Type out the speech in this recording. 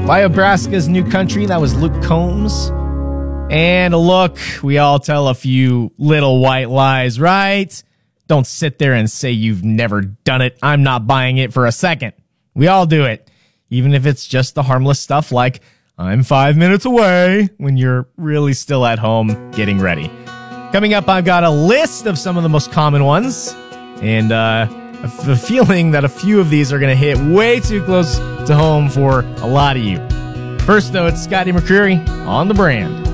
Biobraska's New Country, that was Luke Combs. And look, we all tell a few little white lies, right? Don't sit there and say you've never done it. I'm not buying it for a second. We all do it, even if it's just the harmless stuff like, I'm 5 minutes away, when you're really still at home getting ready. Coming up, I've got a list of some of the most common ones, and I have a feeling that a few of these are going to hit way too close to home for a lot of you. First, though, it's Scotty McCreery on The Brand.